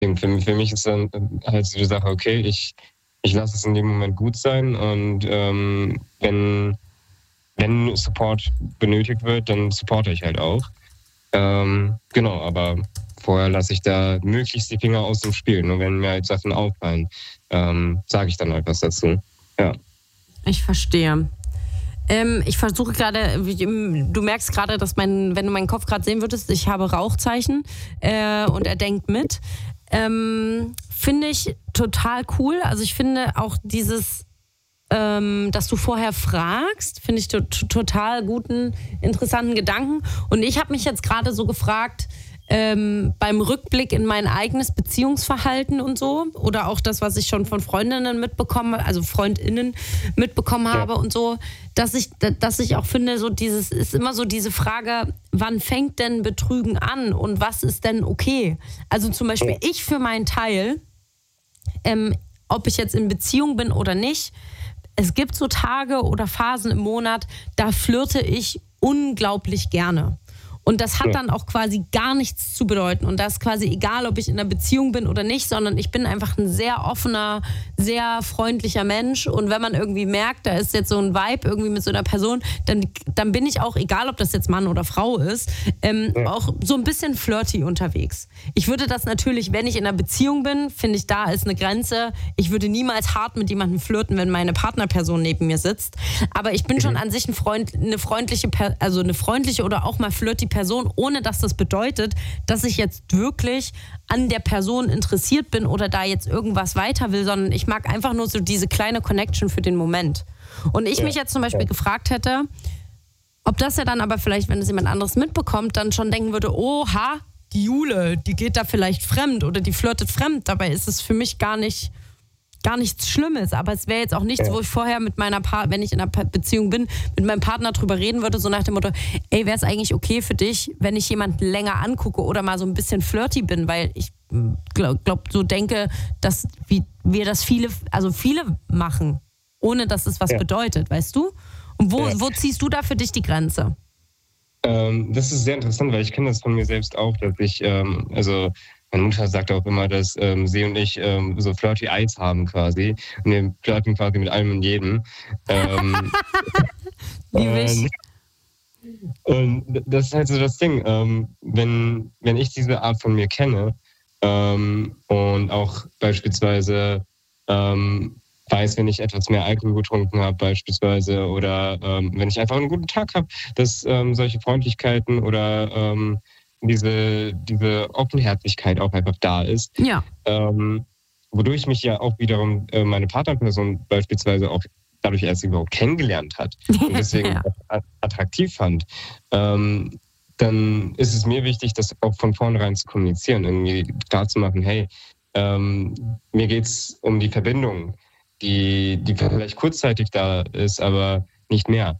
Für mich ist dann halt so die Sache, okay, ich lasse es in dem Moment gut sein und wenn Support benötigt wird, dann supporte ich halt auch. Genau, aber vorher lasse ich da möglichst die Finger aus dem Spiel. Nur wenn mir halt Sachen auffallen, sage ich dann halt was dazu. Ja. Ich verstehe. Ich versuche gerade, du merkst gerade, dass wenn du meinen Kopf gerade sehen würdest, ich habe Rauchzeichen und er denkt mit. Finde ich total cool. Also ich finde auch dieses, dass du vorher fragst, finde ich total guten, interessanten Gedanken. Und ich habe mich jetzt gerade so gefragt, beim Rückblick in mein eigenes Beziehungsverhalten und so, oder auch das, was ich schon von Freundinnen mitbekomme, also Freundinnen mitbekommen habe und so, dass ich auch finde, so dieses ist immer so diese Frage, wann fängt denn Betrügen an und was ist denn okay? Also zum Beispiel ich für meinen Teil, ob ich jetzt in Beziehung bin oder nicht, es gibt so Tage oder Phasen im Monat, da flirte ich unglaublich gerne. Und das hat dann auch quasi gar nichts zu bedeuten. Und das ist quasi egal, ob ich in einer Beziehung bin oder nicht, sondern ich bin einfach ein sehr offener, sehr freundlicher Mensch. Und wenn man irgendwie merkt, da ist jetzt so ein Vibe irgendwie mit so einer Person, dann bin ich auch, egal ob das jetzt Mann oder Frau ist, auch so ein bisschen flirty unterwegs. Ich würde das natürlich, wenn ich in einer Beziehung bin, finde ich, da ist eine Grenze. Ich würde niemals hart mit jemandem flirten, wenn meine Partnerperson neben mir sitzt. Aber ich bin schon an sich eine freundliche oder auch mal flirty Person, ohne dass das bedeutet, dass ich jetzt wirklich an der Person interessiert bin oder da jetzt irgendwas weiter will, sondern ich mag einfach nur so diese kleine Connection für den Moment. Und ich mich jetzt zum Beispiel gefragt hätte, ob das ja dann aber vielleicht, wenn es jemand anderes mitbekommt, dann schon denken würde, oha, die Jule, die geht da vielleicht fremd oder die flirtet fremd. Dabei ist es für mich gar nichts Schlimmes, aber es wäre jetzt auch nichts, wo ich vorher wenn ich in einer Beziehung bin, mit meinem Partner drüber reden würde, so nach dem Motto, ey, wäre es eigentlich okay für dich, wenn ich jemanden länger angucke oder mal so ein bisschen flirty bin, weil ich so denke, dass wir das viele machen, ohne dass es was bedeutet, weißt du? Und wo ziehst du da für dich die Grenze? Das ist sehr interessant, weil ich kenne das von mir selbst auch, dass ich, meine Mutter sagt auch immer, dass sie und ich so flirty Eyes haben quasi. Und wir flirten quasi mit allem und jedem. Und das ist halt so das Ding. Wenn ich diese Art von mir kenne und auch beispielsweise weiß, wenn ich etwas mehr Alkohol getrunken habe beispielsweise oder wenn ich einfach einen guten Tag habe, dass solche Freundlichkeiten oder diese Offenherzigkeit auch einfach da ist. Ja. Wodurch mich ja auch wiederum meine Partnerperson beispielsweise auch dadurch erst überhaupt kennengelernt hat und deswegen attraktiv fand. Dann ist es mir wichtig, das auch von vornherein zu kommunizieren, irgendwie klar zu machen, hey, mir geht's um die Verbindung, die vielleicht kurzzeitig da ist, aber nicht mehr.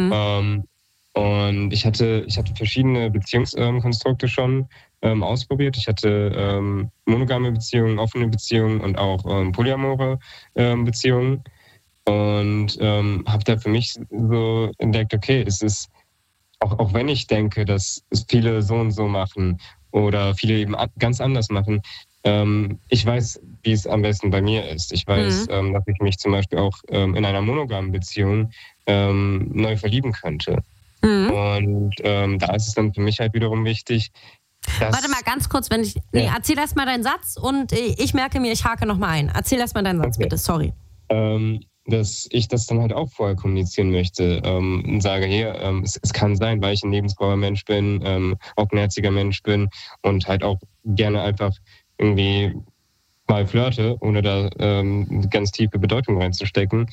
Und ich hatte verschiedene Beziehungskonstrukte schon ausprobiert. Ich hatte monogame Beziehungen, offene Beziehungen und auch polyamore Beziehungen. Und habe da für mich so entdeckt, okay, es ist, auch wenn ich denke, dass es viele so und so machen oder viele eben ganz anders machen, ich weiß, wie es am besten bei mir ist. Ich weiß, dass ich mich zum Beispiel auch in einer monogamen Beziehung neu verlieben könnte. Und da ist es dann für mich halt wiederum wichtig, dass... Warte mal ganz kurz, erzähl erst mal deinen Satz und ich merke mir, ich hake nochmal ein. Erzähl erst mal deinen Satz, bitte, sorry. Dass ich das dann halt auch vorher kommunizieren möchte und sage, hier, es kann sein, weil ich ein lebensfroher Mensch bin, offenherziger Mensch bin und halt auch gerne einfach irgendwie mal flirte, ohne da ganz tiefe Bedeutung reinzustecken,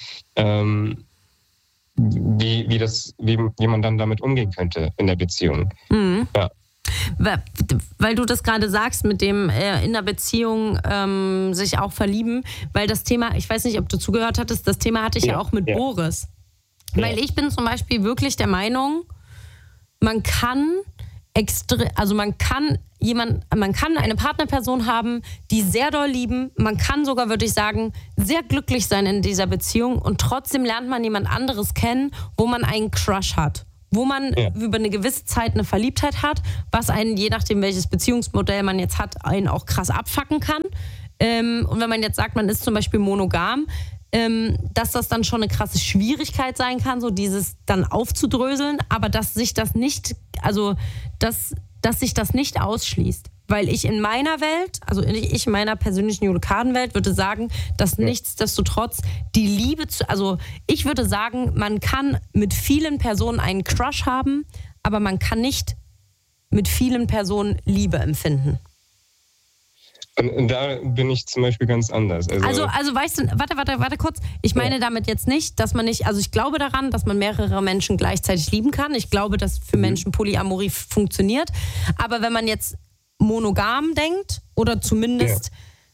wie man dann damit umgehen könnte in der Beziehung. Ja. Weil du das gerade sagst, mit dem in der Beziehung sich auch verlieben, weil das Thema, ich weiß nicht, ob du zugehört hattest, das Thema hatte ich ja auch mit Boris. Weil ich bin zum Beispiel wirklich der Meinung, man kann eine Partnerperson haben, die sehr doll lieben. Man kann sogar, würde ich sagen, sehr glücklich sein in dieser Beziehung und trotzdem lernt man jemand anderes kennen, wo man einen Crush hat. wo man über eine gewisse Zeit eine Verliebtheit hat, was einen, je nachdem welches Beziehungsmodell man jetzt hat, einen auch krass abfacken kann. Und wenn man jetzt sagt, man ist zum Beispiel monogam, dass das dann schon eine krasse Schwierigkeit sein kann, so dieses dann aufzudröseln, aber dass sich das nicht, also dass sich das nicht ausschließt. Weil ich in meiner Welt, also ich in meiner persönlichen Julekardenwelt würde sagen, dass nichtsdestotrotz die Liebe also ich würde sagen, man kann mit vielen Personen einen Crush haben, aber man kann nicht mit vielen Personen Liebe empfinden. Und da bin ich zum Beispiel ganz anders. Also weißt du, warte kurz. Ich meine damit jetzt nicht, dass man nicht, also ich glaube daran, dass man mehrere Menschen gleichzeitig lieben kann. Ich glaube, dass für Menschen Polyamorie funktioniert. Aber wenn man jetzt monogam denkt oder zumindest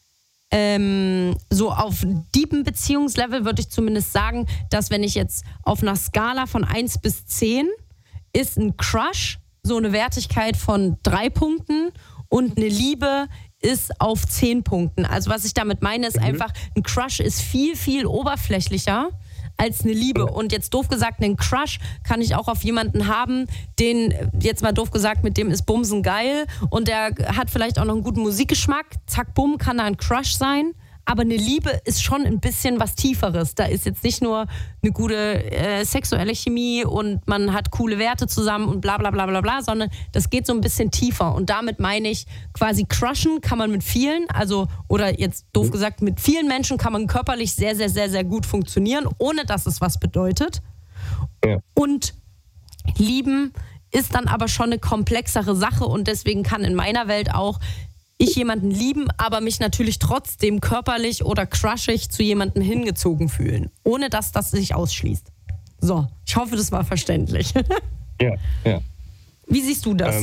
so auf deepen Beziehungslevel, würde ich zumindest sagen, dass wenn ich jetzt auf einer Skala von 1 bis 10 ist ein Crush so eine Wertigkeit von 3 Punkten und eine Liebe ist auf 10 Punkten. Also was ich damit meine, ist einfach, ein Crush ist viel, viel oberflächlicher als eine Liebe. Und jetzt doof gesagt, einen Crush kann ich auch auf jemanden haben, den, jetzt mal doof gesagt, mit dem ist Bumsen geil und der hat vielleicht auch noch einen guten Musikgeschmack. Zack, bumm, kann da ein Crush sein. Aber eine Liebe ist schon ein bisschen was Tieferes. Da ist jetzt nicht nur eine gute sexuelle Chemie und man hat coole Werte zusammen und bla bla bla bla bla, sondern das geht so ein bisschen tiefer. Und damit meine ich, quasi crushen kann man mit vielen, also, oder jetzt doof gesagt, mit vielen Menschen kann man körperlich sehr, sehr, sehr, sehr gut funktionieren, ohne dass es was bedeutet. Ja. Und lieben ist dann aber schon eine komplexere Sache und deswegen kann in meiner Welt auch ich jemanden lieben, aber mich natürlich trotzdem körperlich oder crushig zu jemandem hingezogen fühlen, ohne dass das sich ausschließt. So, ich hoffe, das war verständlich. Ja. Wie siehst du das?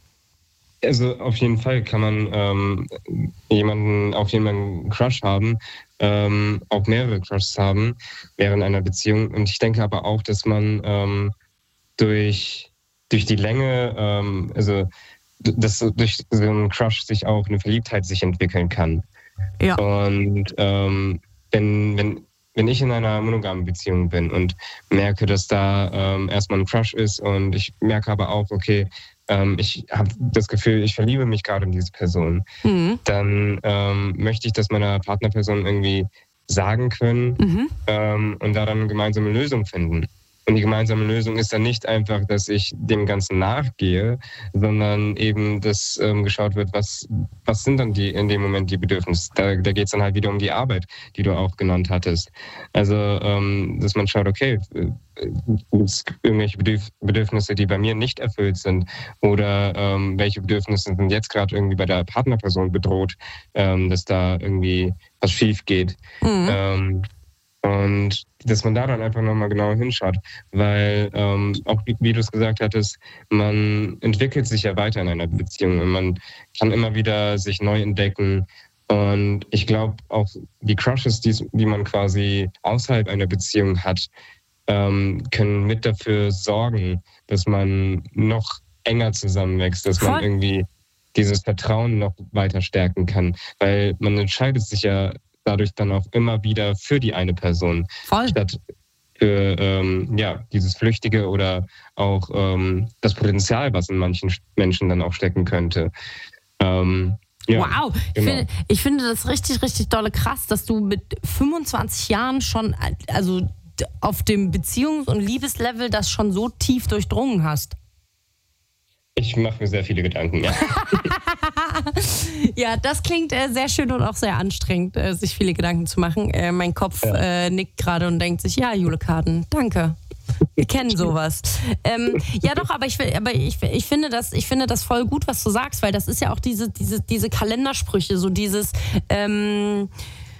Also auf jeden Fall kann man auf jemanden Crush haben, auch mehrere Crushs haben während einer Beziehung. Und ich denke aber auch, dass man durch die Länge, dass durch so einen Crush sich auch eine Verliebtheit sich entwickeln kann. Ja. Und wenn ich in einer monogamen Beziehung bin und merke, dass da erstmal ein Crush ist und ich merke aber auch, okay, ich habe das Gefühl, ich verliebe mich gerade in diese Person, dann möchte ich das meiner Partnerperson irgendwie sagen können und da dann eine gemeinsame Lösung finden. Und die gemeinsame Lösung ist dann nicht einfach, dass ich dem Ganzen nachgehe, sondern eben, dass geschaut wird, was sind dann in dem Moment die Bedürfnisse. Da geht es dann halt wieder um die Arbeit, die du auch genannt hattest. Also, dass man schaut, okay, irgendwelche Bedürfnisse, die bei mir nicht erfüllt sind oder welche Bedürfnisse sind jetzt gerade irgendwie bei der Partnerperson bedroht, dass da irgendwie was schief geht. Und dass man da dann einfach nochmal genauer hinschaut, weil auch wie du es gesagt hattest, man entwickelt sich ja weiter in einer Beziehung und man kann immer wieder sich neu entdecken. Und ich glaube auch die Crushes, die man quasi außerhalb einer Beziehung hat, können mit dafür sorgen, dass man noch enger zusammenwächst, dass man irgendwie dieses Vertrauen noch weiter stärken kann, weil man entscheidet sich ja dadurch dann auch immer wieder für die eine Person. Voll. Statt für dieses Flüchtige oder auch das Potenzial, was in manchen Menschen dann auch stecken könnte. Wow, genau. Ich finde das richtig, richtig dolle krass, dass du mit 25 Jahren schon, also auf dem Beziehungs- und Liebeslevel das schon so tief durchdrungen hast. Ich mache mir sehr viele Gedanken, ja. Ja, das klingt sehr schön und auch sehr anstrengend, sich viele Gedanken zu machen. Mein Kopf nickt gerade und denkt sich, ja, Julekarden, danke. Wir kennen sowas. Ja doch, aber ich finde das voll gut, was du sagst, weil das ist ja auch diese Kalendersprüche, so dieses der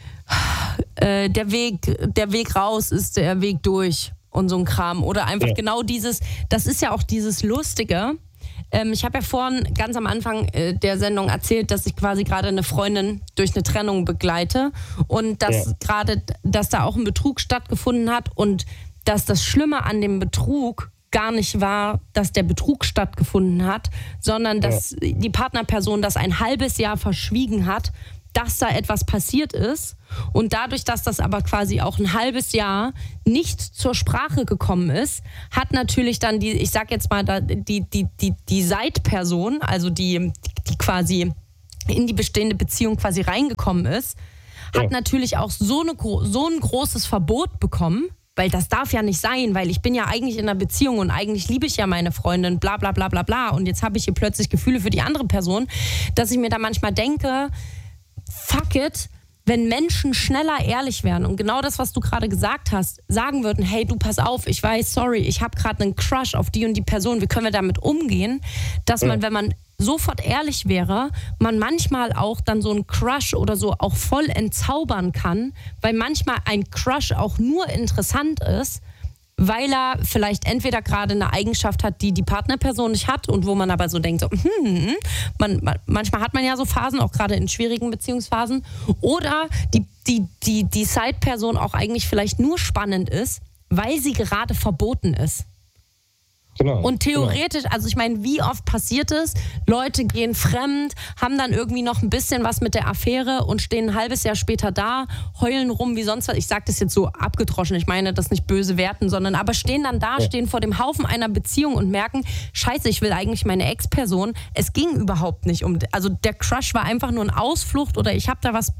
Weg raus ist der Weg durch und so ein Kram. Oder einfach genau dieses, das ist ja auch dieses Lustige. Ich habe ja vorhin ganz am Anfang der Sendung erzählt, dass ich quasi gerade eine Freundin durch eine Trennung begleite und dass dass da auch ein Betrug stattgefunden hat und dass das Schlimme an dem Betrug gar nicht war, dass der Betrug stattgefunden hat, sondern dass die Partnerperson das ein halbes Jahr verschwiegen hat, dass da etwas passiert ist. Und dadurch, dass das aber quasi auch ein halbes Jahr nicht zur Sprache gekommen ist, hat natürlich dann ich sag jetzt mal, die Side-Person, also die quasi in die bestehende Beziehung quasi reingekommen ist, hat natürlich auch so ein großes Verbot bekommen, weil das darf ja nicht sein, weil ich bin ja eigentlich in einer Beziehung und eigentlich liebe ich ja meine Freundin, bla bla bla bla bla, und jetzt habe ich hier plötzlich Gefühle für die andere Person, dass ich mir da manchmal denke, fuck it, wenn Menschen schneller ehrlich wären und genau das, was du gerade gesagt hast, sagen würden, hey, du, pass auf, ich weiß, sorry, ich habe gerade einen Crush auf die und die Person, wie können wir damit umgehen, dass man, wenn man sofort ehrlich wäre, man manchmal auch dann so einen Crush oder so auch voll entzaubern kann, weil manchmal ein Crush auch nur interessant ist, weil er vielleicht entweder gerade eine Eigenschaft hat, die die Partnerperson nicht hat und wo man aber so denkt, so, manchmal hat man ja so Phasen, auch gerade in schwierigen Beziehungsphasen, oder die Side-Person auch eigentlich vielleicht nur spannend ist, weil sie gerade verboten ist. Genau, und theoretisch, also ich meine, wie oft passiert es? Leute gehen fremd, haben dann irgendwie noch ein bisschen was mit der Affäre und stehen ein halbes Jahr später da, heulen rum wie sonst was. Ich sage das jetzt so abgedroschen, ich meine das nicht böse werten, sondern aber stehen dann da, stehen vor dem Haufen einer Beziehung und merken, scheiße, ich will eigentlich meine Ex-Person. Es ging überhaupt nicht also der Crush war einfach nur eine Ausflucht oder ich habe da was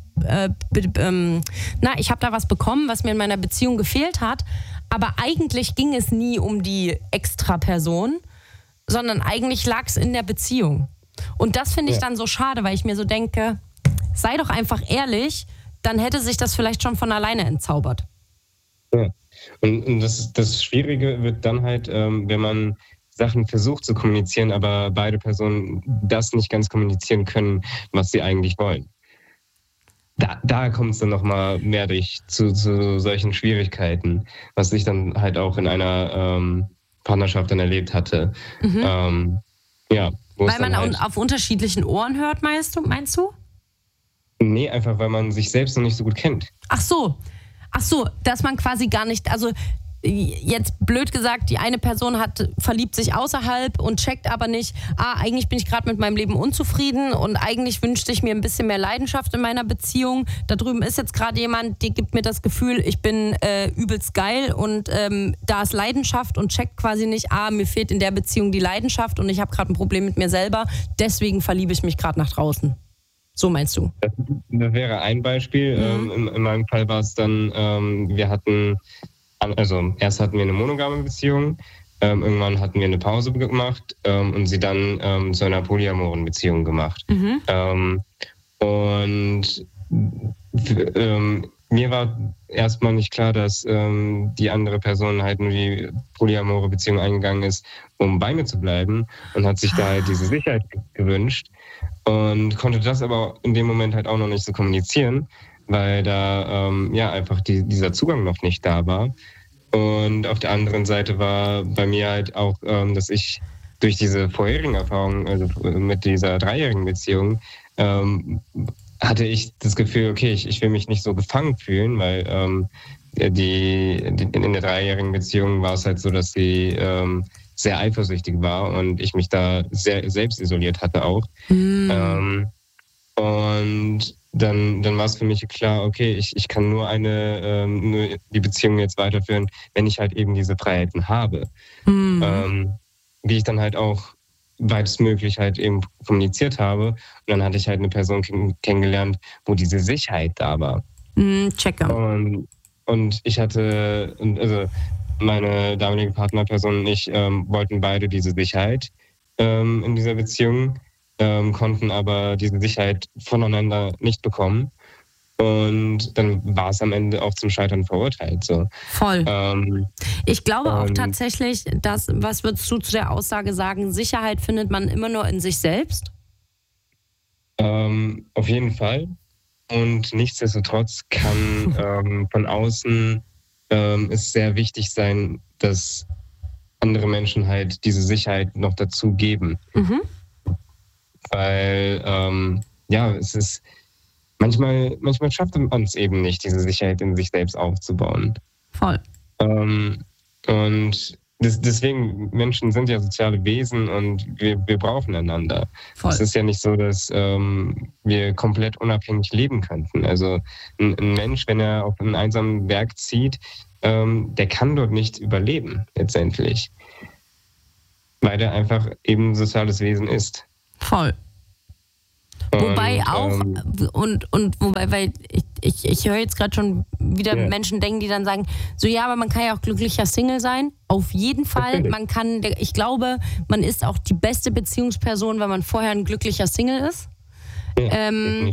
bekommen, was mir in meiner Beziehung gefehlt hat. Aber eigentlich ging es nie um die Extra-Person, sondern eigentlich lag es in der Beziehung. Und das finde ich dann so schade, weil ich mir so denke, sei doch einfach ehrlich, dann hätte sich das vielleicht schon von alleine entzaubert. Ja. Und das Schwierige wird dann halt, wenn man Sachen versucht zu kommunizieren, aber beide Personen das nicht ganz kommunizieren können, was sie eigentlich wollen. Da kommt es dann nochmal mehr zu solchen Schwierigkeiten, was ich dann halt auch in einer Partnerschaft dann erlebt hatte. Weil man halt auf unterschiedlichen Ohren hört, meinst du? Nee, einfach weil man sich selbst noch nicht so gut kennt. Ach so, dass man quasi gar nicht, also jetzt blöd gesagt, die eine Person verliebt sich außerhalb und checkt aber nicht, eigentlich bin ich gerade mit meinem Leben unzufrieden und eigentlich wünschte ich mir ein bisschen mehr Leidenschaft in meiner Beziehung. Da drüben ist jetzt gerade jemand, der gibt mir das Gefühl, ich bin übelst geil und da ist Leidenschaft und checkt quasi nicht, mir fehlt in der Beziehung die Leidenschaft und ich habe gerade ein Problem mit mir selber, deswegen verliebe ich mich gerade nach draußen. So meinst du? Das wäre ein Beispiel. In meinem Fall war es dann, erst hatten wir eine monogame Beziehung, irgendwann hatten wir eine Pause gemacht und sie dann zu einer polyamoren Beziehung gemacht. Mir war erstmal nicht klar, dass die andere Person halt nur die polyamore Beziehung eingegangen ist, um bei mir zu bleiben und hat sich da halt diese Sicherheit gewünscht und konnte das aber in dem Moment halt auch noch nicht so kommunizieren, weil da einfach dieser Zugang noch nicht da war. Und auf der anderen Seite war bei mir halt auch, dass ich durch diese vorherigen Erfahrungen, also mit dieser 3-jährigen Beziehung, hatte ich das Gefühl, okay, ich will mich nicht so gefangen fühlen, weil in der 3-jährigen Beziehung war es halt so, dass sie sehr eifersüchtig war und ich mich da sehr selbst isoliert hatte auch. Und dann war es für mich klar, okay, ich kann nur die Beziehung jetzt weiterführen, wenn ich halt eben diese Freiheiten habe. Wie ich dann halt auch weitestmöglich halt eben kommuniziert habe. Und dann hatte ich halt eine Person kennengelernt, wo diese Sicherheit da war. Checker. Und ich hatte, also meine damalige Partnerperson und ich wollten beide diese Sicherheit in dieser Beziehung, konnten aber diese Sicherheit voneinander nicht bekommen. Und dann war es am Ende auch zum Scheitern verurteilt. So. Voll. Ich glaube auch tatsächlich, was würdest du zu der Aussage sagen, Sicherheit findet man immer nur in sich selbst? Auf jeden Fall. Und nichtsdestotrotz kann von außen es sehr wichtig sein, dass andere Menschen halt diese Sicherheit noch dazu geben. Weil, es ist manchmal schafft man es eben nicht, diese Sicherheit in sich selbst aufzubauen. Voll. Und deswegen, Menschen sind ja soziale Wesen und wir brauchen einander. Voll. Es ist ja nicht so, dass wir komplett unabhängig leben könnten. Also ein Mensch, wenn er auf einen einsamen Berg zieht, der kann dort nicht überleben, letztendlich. Weil er einfach eben ein soziales Wesen ist. Voll. Wobei auch, wobei, weil ich höre jetzt gerade schon wieder Menschen denken, die dann sagen, so ja, aber man kann ja auch glücklicher Single sein. Auf jeden Fall, ich glaube, man ist auch die beste Beziehungsperson, wenn man vorher ein glücklicher Single ist. Ja,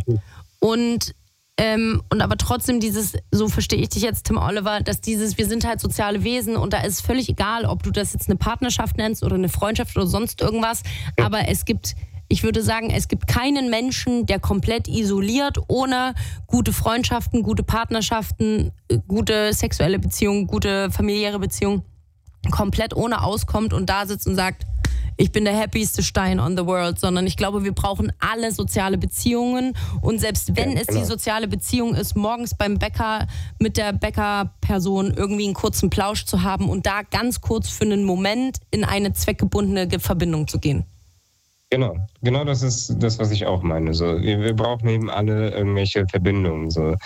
und aber trotzdem so verstehe ich dich jetzt, Tim Oliver, dass wir sind halt soziale Wesen und da ist völlig egal, ob du das jetzt eine Partnerschaft nennst oder eine Freundschaft oder sonst irgendwas, aber ich würde sagen, es gibt keinen Menschen, der komplett isoliert, ohne gute Freundschaften, gute Partnerschaften, gute sexuelle Beziehungen, gute familiäre Beziehungen, komplett ohne auskommt und da sitzt und sagt, ich bin der happieste Stein on the world, sondern ich glaube, wir brauchen alle soziale Beziehungen und selbst wenn es die soziale Beziehung ist, morgens beim Bäcker mit der Bäckerperson irgendwie einen kurzen Plausch zu haben und da ganz kurz für einen Moment in eine zweckgebundene Verbindung zu gehen. Genau das ist das, was ich auch meine. So, wir brauchen eben alle irgendwelche Verbindungen. So.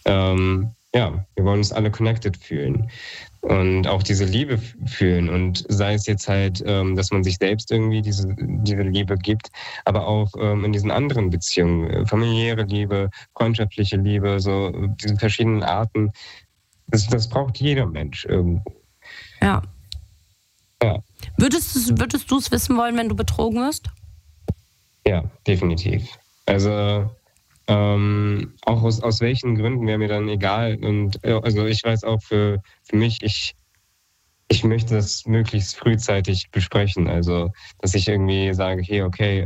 Wir wollen uns alle connected fühlen und auch diese Liebe fühlen. Und sei es jetzt halt, dass man sich selbst irgendwie diese Liebe gibt, aber auch in diesen anderen Beziehungen, familiäre Liebe, freundschaftliche Liebe, so diese verschiedenen Arten, das braucht jeder Mensch irgendwo. Ja. Würdest du es wissen wollen, wenn du betrogen wirst? Ja, definitiv. Also auch aus welchen Gründen wäre mir dann egal. Und also ich weiß auch für mich, ich möchte das möglichst frühzeitig besprechen. Also dass ich irgendwie sage, hey, okay,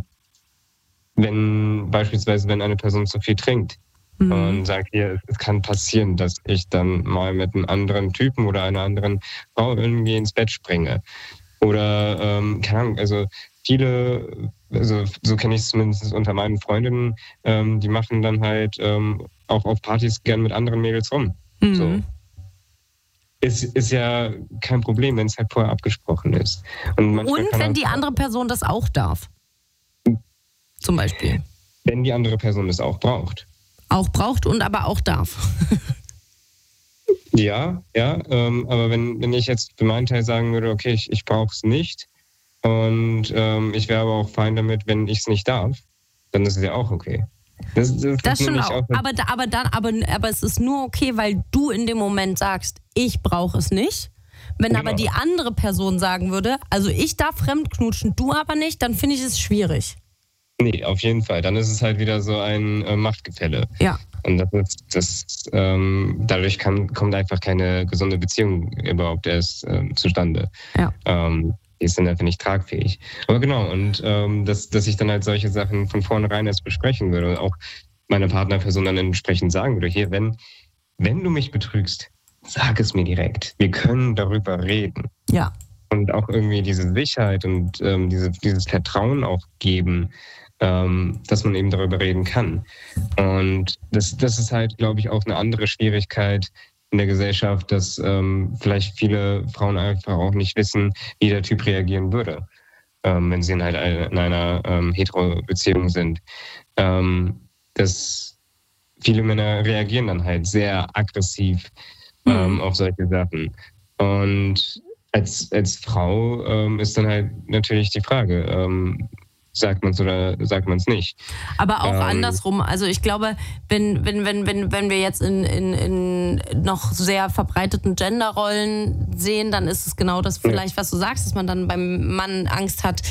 wenn eine Person zu viel trinkt und sagt, hier, es kann passieren, dass ich dann mal mit einem anderen Typen oder einer anderen Frau irgendwie ins Bett springe. Oder, keine Ahnung, also viele, also so kenne ich es zumindest unter meinen Freundinnen, die machen dann halt auch auf Partys gern mit anderen Mädels rum. So. Ist ja kein Problem, wenn es halt vorher abgesprochen ist. Und wenn die andere Person das auch darf. Zum Beispiel. Wenn die andere Person es auch braucht. Auch braucht und aber auch darf. Ja, aber wenn ich jetzt für meinen Teil sagen würde, okay, ich brauche es nicht und ich wäre aber auch fein damit, wenn ich es nicht darf, dann ist es ja auch okay. Das stimmt auch. Aber es ist nur okay, weil du in dem Moment sagst, ich brauche es nicht. Wenn aber die andere Person sagen würde, also ich darf fremdknutschen, du aber nicht, dann finde ich es schwierig. Nee, auf jeden Fall. Dann ist es halt wieder so ein Machtgefälle. Ja. Und dadurch kommt einfach keine gesunde Beziehung überhaupt erst zustande. Ja. Die ist dann einfach nicht tragfähig. Aber genau, und dass ich dann halt solche Sachen von vornherein erst besprechen würde und auch meiner Partnerperson dann entsprechend sagen würde, hier, wenn du mich betrügst, sag es mir direkt. Wir können darüber reden. Ja. Und auch irgendwie diese Sicherheit und dieses Vertrauen auch geben, dass man eben darüber reden kann. Und das ist halt, glaube ich, auch eine andere Schwierigkeit in der Gesellschaft, dass vielleicht viele Frauen einfach auch nicht wissen, wie der Typ reagieren würde, wenn sie in einer Hetero-Beziehung sind. Dass viele Männer reagieren dann halt sehr aggressiv auf solche Sachen. Und als Frau ist dann halt natürlich die Frage, sagt man es oder sagt man es nicht. Aber auch andersrum. Also ich glaube, wenn wir jetzt in noch sehr verbreiteten Genderrollen sehen, dann ist es genau das vielleicht, was du sagst, dass man dann beim Mann Angst hat,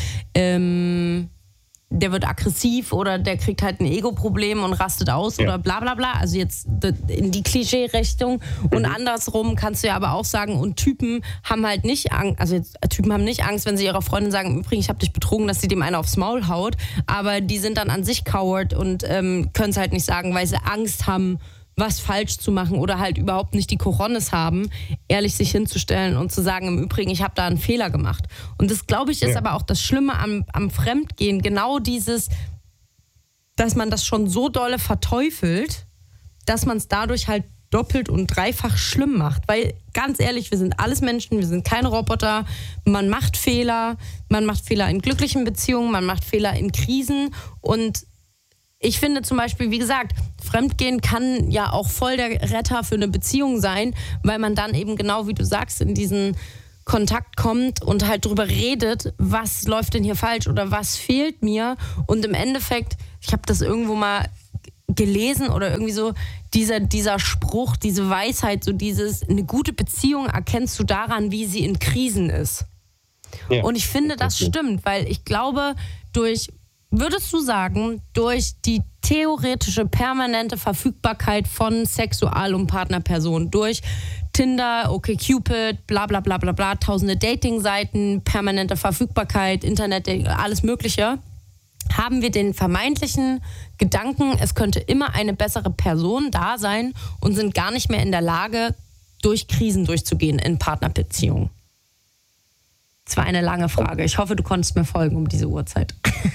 der wird aggressiv oder der kriegt halt ein Ego-Problem und rastet aus oder bla bla bla. Also jetzt in die Klischee-Richtung. Und andersrum kannst du ja aber auch sagen, und Typen haben halt nicht Angst, Typen haben nicht Angst, wenn sie ihrer Freundin sagen, im Übrigen, ich habe dich betrogen, dass sie dem einen aufs Maul haut. Aber die sind dann an sich coward und können es halt nicht sagen, weil sie Angst haben, was falsch zu machen oder halt überhaupt nicht die Cojones haben, ehrlich sich hinzustellen und zu sagen, im Übrigen, ich habe da einen Fehler gemacht. Und das, glaube ich, ist aber auch das Schlimme am Fremdgehen, genau dieses, dass man das schon so dolle verteufelt, dass man es dadurch halt doppelt und dreifach schlimm macht. Weil, ganz ehrlich, wir sind alles Menschen, wir sind keine Roboter. Man macht Fehler in glücklichen Beziehungen, man macht Fehler in Krisen. Und ich finde zum Beispiel, wie gesagt, Fremdgehen kann ja auch voll der Retter für eine Beziehung sein, weil man dann eben genau, wie du sagst, in diesen Kontakt kommt und halt drüber redet, was läuft denn hier falsch oder was fehlt mir. Und im Endeffekt, ich habe das irgendwo mal gelesen oder irgendwie so, dieser Spruch, diese Weisheit, so dieses, eine gute Beziehung erkennst du daran, wie sie in Krisen ist. Ja. Und ich finde, das stimmt, weil ich glaube, würdest du sagen, durch die theoretische permanente Verfügbarkeit von Sexual- und Partnerpersonen, durch Tinder, OkCupid, bla bla bla bla bla, tausende Dating-Seiten, permanente Verfügbarkeit, Internet, alles Mögliche, haben wir den vermeintlichen Gedanken, es könnte immer eine bessere Person da sein und sind gar nicht mehr in der Lage, durch Krisen durchzugehen in Partnerbeziehungen. Das war eine lange Frage. Ich hoffe, du konntest mir folgen um diese Uhrzeit.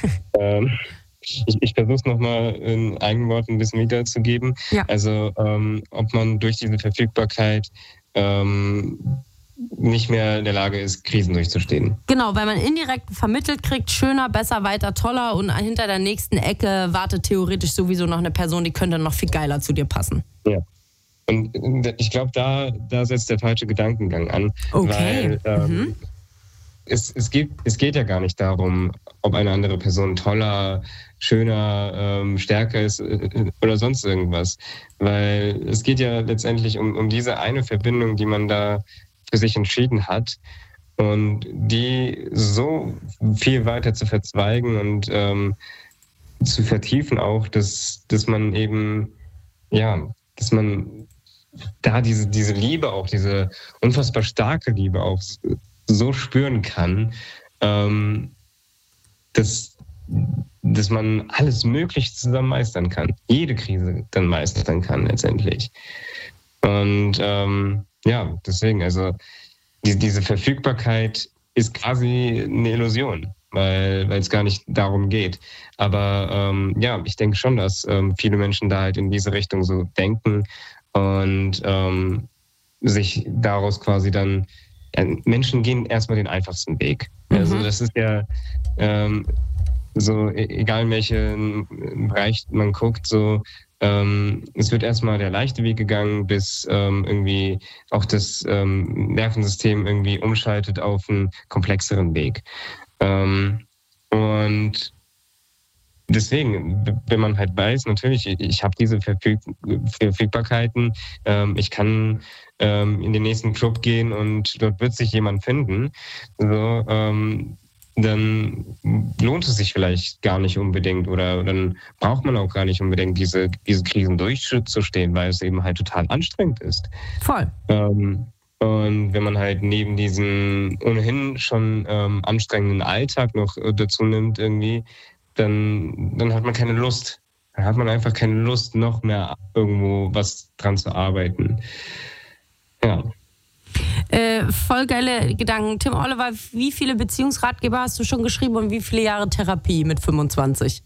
Ich versuche es nochmal in eigenen Worten ein bisschen wiederzugeben. Ja. Also ob man durch diese Verfügbarkeit nicht mehr in der Lage ist, Krisen durchzustehen. Genau, weil man indirekt vermittelt kriegt, schöner, besser, weiter, toller und hinter der nächsten Ecke wartet theoretisch sowieso noch eine Person, die könnte noch viel geiler zu dir passen. Ja. Und ich glaube, da setzt der falsche Gedankengang an. Okay. Weil es geht ja gar nicht darum, ob eine andere Person toller, schöner, stärker ist oder sonst irgendwas. Weil es geht ja letztendlich um diese eine Verbindung, die man da für sich entschieden hat und die so viel weiter zu verzweigen und zu vertiefen auch, dass man eben, ja, dass man da diese Liebe auch, diese unfassbar starke Liebe auch so spüren kann, dass man alles Mögliche zusammen meistern kann. Jede Krise dann meistern kann letztendlich. Und ja, deswegen, also diese Verfügbarkeit ist quasi eine Illusion, weil es gar nicht darum geht. Aber ja, ich denke schon, dass viele Menschen da halt in diese Richtung so denken und sich daraus quasi dann Menschen gehen erstmal den einfachsten Weg. Mhm. Also das ist ja so, egal in welchen Bereich man guckt, so es wird erstmal der leichte Weg gegangen, bis irgendwie auch das Nervensystem irgendwie umschaltet auf einen komplexeren Weg. Und deswegen, wenn man halt weiß, natürlich, ich habe diese Verfügbarkeiten, ich kann in den nächsten Club gehen und dort wird sich jemand finden, so, dann lohnt es sich vielleicht gar nicht unbedingt oder dann braucht man auch gar nicht unbedingt diese Krisen durchzustehen, weil es eben halt total anstrengend ist. Voll. Und wenn man halt neben diesem ohnehin schon anstrengenden Alltag noch dazu nimmt irgendwie, dann hat man keine Lust. Dann hat man einfach keine Lust, noch mehr irgendwo was dran zu arbeiten. Ja. Voll geile Gedanken. Tim Oliver, wie viele Beziehungsratgeber hast du schon geschrieben und wie viele Jahre Therapie mit 25?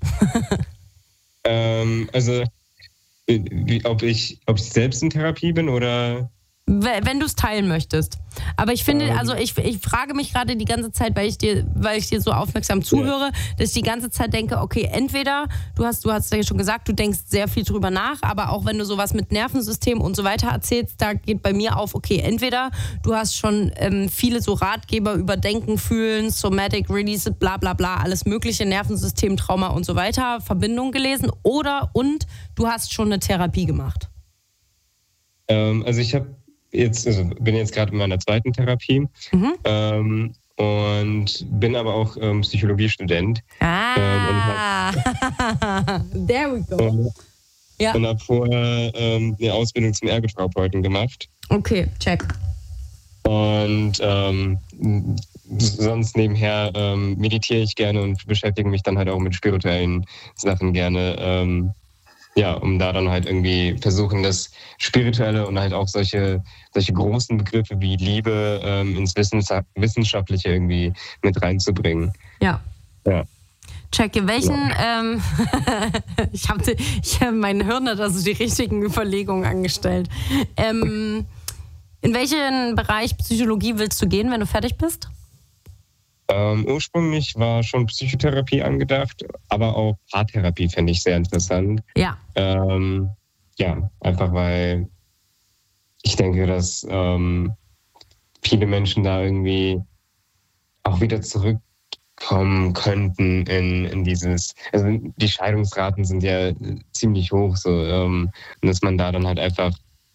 Also, ob ich selbst in Therapie bin oder... Wenn du es teilen möchtest. Aber ich finde, also ich frage mich gerade die ganze Zeit, weil ich dir so aufmerksam zuhöre, dass ich die ganze Zeit denke, okay, entweder, du hast ja schon gesagt, du denkst sehr viel drüber nach, aber auch wenn du sowas mit Nervensystem und so weiter erzählst, da geht bei mir auf, okay, entweder du hast schon viele so Ratgeber über Denken, Fühlen, Somatic Release, bla bla bla, alles mögliche, Nervensystem, Trauma und so weiter, Verbindung gelesen, und du hast schon eine Therapie gemacht. Also ich bin jetzt gerade in meiner zweiten Therapie und bin aber auch Psychologiestudent. There we go. Ja. Und habe vorher eine Ausbildung zum Ergotherapeuten gemacht. Okay, check. Und sonst nebenher meditiere ich gerne und beschäftige mich dann halt auch mit spirituellen Sachen gerne. Ja, um da dann halt irgendwie versuchen, das Spirituelle und halt auch solche großen Begriffe wie Liebe ins Wissenschaftliche irgendwie mit reinzubringen. Ja. Checke, welchen, mein Hirn hat also die richtigen Überlegungen angestellt. In welchen Bereich Psychologie willst du gehen, wenn du fertig bist? Ursprünglich war schon Psychotherapie angedacht, aber auch Paartherapie fände ich sehr interessant. Ja. Einfach weil ich denke, dass viele Menschen da irgendwie auch wieder zurückkommen könnten in dieses, also die Scheidungsraten sind ja ziemlich hoch, so, und dass man da dann halt einfach,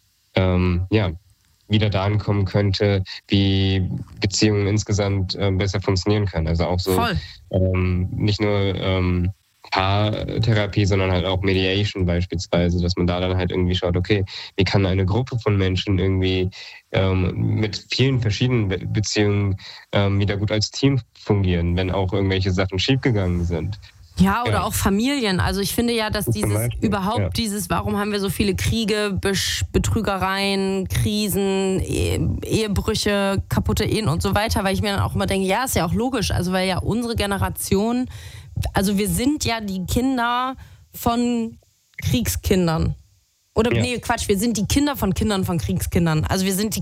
wieder da ankommen könnte, wie Beziehungen insgesamt besser funktionieren können. Also auch so nicht nur Paartherapie, sondern halt auch Mediation beispielsweise, dass man da dann halt irgendwie schaut, okay, wie kann eine Gruppe von Menschen irgendwie mit vielen verschiedenen Beziehungen wieder gut als Team fungieren, wenn auch irgendwelche Sachen schiefgegangen sind. Ja, oder auch Familien. Also ich finde ja, dass warum haben wir so viele Kriege, Betrügereien, Krisen, Ehebrüche, kaputte Ehen und so weiter, weil ich mir dann auch immer denke, ja, ist ja auch logisch, also weil ja unsere Generation, also wir sind ja die Kinder von Kriegskindern. Oder nee, Quatsch, wir sind die Kinder von Kindern von Kriegskindern. Also wir sind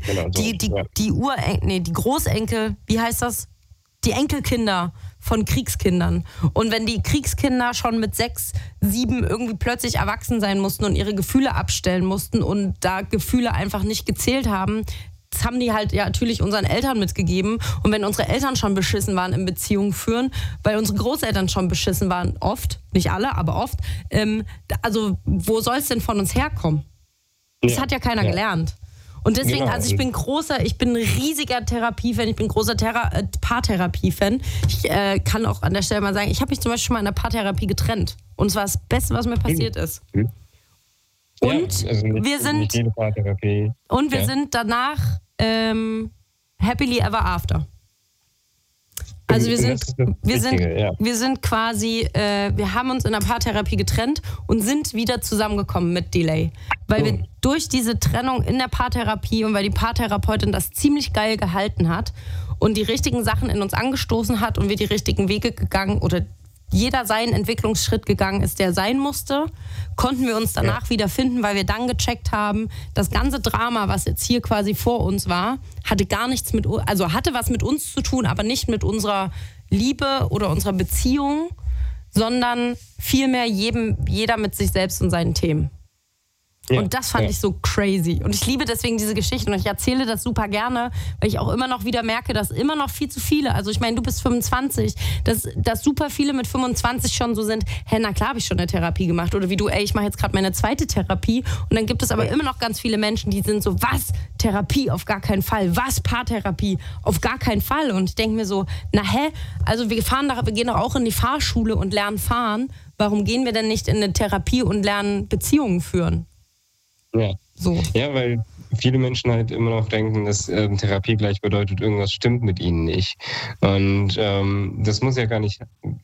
die Großenkel, wie heißt das? Die Enkelkinder von Kriegskindern. Und wenn die Kriegskinder schon mit 6, 7 irgendwie plötzlich erwachsen sein mussten und ihre Gefühle abstellen mussten und da Gefühle einfach nicht gezählt haben, das haben die halt ja natürlich unseren Eltern mitgegeben. Und wenn unsere Eltern schon beschissen waren in Beziehungen führen, weil unsere Großeltern schon beschissen waren, oft, nicht alle, aber oft, also wo soll es denn von uns herkommen? Das hat ja keiner gelernt. Und deswegen, also ich bin ein riesiger Therapie-Fan, ich bin großer Paartherapie-Fan. Ich kann auch an der Stelle mal sagen, ich habe mich zum Beispiel schon mal in der Paartherapie getrennt. Und es war das Beste, was mir passiert ist. Und wir sind danach happily ever after. Also wir haben uns in der Paartherapie getrennt und sind wieder zusammengekommen mit Delay. Weil wir durch diese Trennung in der Paartherapie und weil die Paartherapeutin das ziemlich geil gehalten hat und die richtigen Sachen in uns angestoßen hat und wir die richtigen Wege gegangen oder jeder seinen Entwicklungsschritt gegangen ist, der sein musste, konnten wir uns danach wieder finden, weil wir dann gecheckt haben, das ganze Drama, was jetzt hier quasi vor uns war, hatte was mit uns zu tun, aber nicht mit unserer Liebe oder unserer Beziehung, sondern vielmehr jeder mit sich selbst und seinen Themen. Ja, und das fand ich so crazy. Und ich liebe deswegen diese Geschichten und ich erzähle das super gerne, weil ich auch immer noch wieder merke, dass immer noch viel zu viele, also ich meine, du bist 25, dass super viele mit 25 schon so sind, na klar habe ich schon eine Therapie gemacht oder wie du, ich mache jetzt gerade meine zweite Therapie und dann gibt es aber immer noch ganz viele Menschen, die sind so, was? Therapie? Auf gar keinen Fall. Was? Paartherapie? Auf gar keinen Fall. Und ich denke mir so, also wir gehen doch auch in die Fahrschule und lernen fahren. Warum gehen wir denn nicht in eine Therapie und lernen Beziehungen führen? Ja. So. Ja, weil viele Menschen halt immer noch denken, dass Therapie gleich bedeutet, irgendwas stimmt mit ihnen nicht. Und das muss ja gar nicht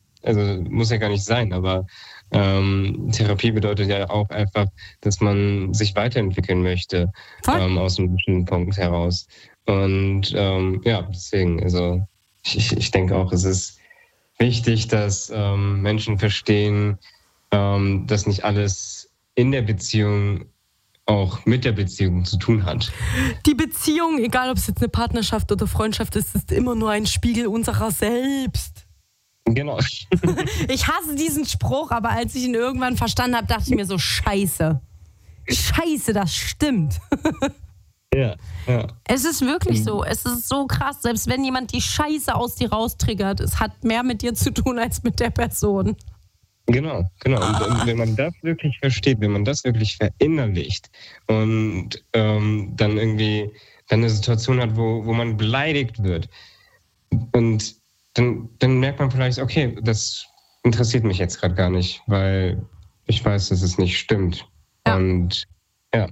sein, aber Therapie bedeutet ja auch einfach, dass man sich weiterentwickeln möchte aus einem bestimmten Punkt heraus. Und deswegen, also ich denke auch, es ist wichtig, dass Menschen verstehen, dass nicht alles in der Beziehung auch mit der Beziehung zu tun hat. Die Beziehung, egal ob es jetzt eine Partnerschaft oder Freundschaft ist, ist immer nur ein Spiegel unserer selbst. Genau. Ich hasse diesen Spruch, aber als ich ihn irgendwann verstanden habe, dachte ich mir so, Scheiße, das stimmt. Ja. Es ist wirklich so, es ist so krass, selbst wenn jemand die Scheiße aus dir raustriggert, es hat mehr mit dir zu tun als mit der Person. Genau. Und wenn man das wirklich versteht, wenn man das wirklich verinnerlicht und dann irgendwie eine Situation hat, wo man beleidigt wird und dann merkt man vielleicht, okay, das interessiert mich jetzt gerade gar nicht, weil ich weiß, dass es nicht stimmt. Ja. Und ja.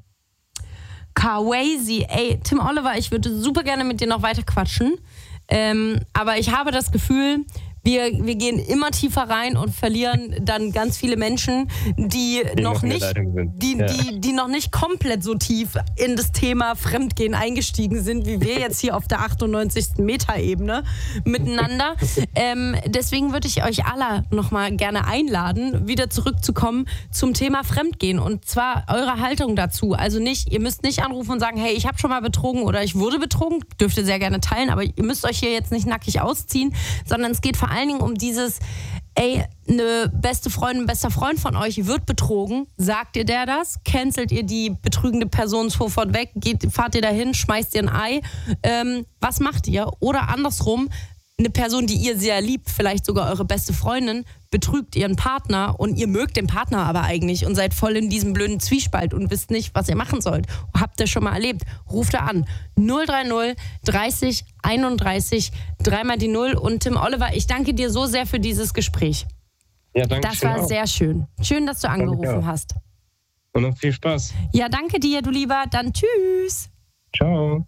Crazy, Tim Oliver, ich würde super gerne mit dir noch weiter quatschen. Aber ich habe das Gefühl, wir gehen immer tiefer rein und verlieren dann ganz viele Menschen, die noch nicht komplett so tief in das Thema Fremdgehen eingestiegen sind, wie wir jetzt hier auf der 98. Metaebene miteinander. Deswegen würde ich euch alle nochmal gerne einladen, wieder zurückzukommen zum Thema Fremdgehen und zwar eure Haltung dazu. Also ihr müsst nicht anrufen und sagen, hey, ich habe schon mal betrogen oder ich wurde betrogen, dürft ihr sehr gerne teilen, aber ihr müsst euch hier jetzt nicht nackig ausziehen, sondern es geht vor allen Dingen um dieses, ey, eine beste Freundin, bester Freund von euch wird betrogen, sagt ihr der das? Cancelt ihr die betrügende Person sofort weg? Fahrt ihr dahin, schmeißt ihr ein Ei? Was macht ihr? Oder andersrum, eine Person, die ihr sehr liebt, vielleicht sogar eure beste Freundin, betrügt ihren Partner und ihr mögt den Partner aber eigentlich und seid voll in diesem blöden Zwiespalt und wisst nicht, was ihr machen sollt. Habt ihr schon mal erlebt? Ruft da an. 030 30 31 3 die 0. Und Tim Oliver, ich danke dir so sehr für dieses Gespräch. Ja, danke. Das war sehr schön. Schön, dass du angerufen hast. Und noch viel Spaß. Ja, danke dir, du Lieber. Dann tschüss. Ciao.